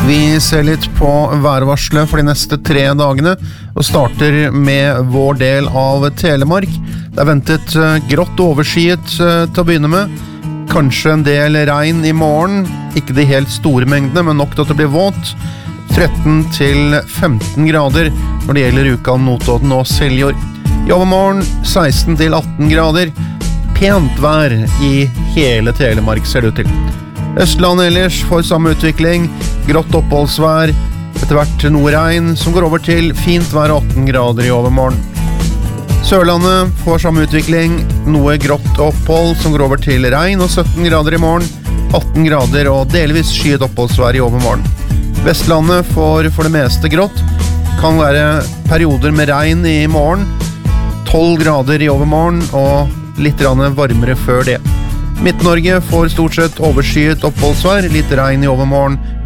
Vi ser litt på værvarselet for de neste 3 dagene, og starter med vår del av Telemark. Det ventet grått overskyet til å begynne med. Kanskje en del regn i morgen, ikke de helt store mengdene, men nok til at det blir våt. 13 til 15 grader når det gjelder Rjukan, Notodden og Seljord. I overmorgen 16 til 18 grader. Pent vær i hele Telemark ser det ut til. Østlandet ellers får samme utvikling, grått oppholdsvær, etter hvert noe regn som går over til fint vær 18 grader i overmorgen. Sørlandet får samme utvikling, noe grått opphold som går over til regn og 17 grader i morgen, 18 grader og delvis skyet oppholdsvær i overmorgen. Vestlandet får for det meste grått, kan være perioder med regn i morgen, 12 grader i overmorgen og litt varmere før det. Midt-Norge får stort sett overskyet oppholdsvær, litt regn i overmorgen,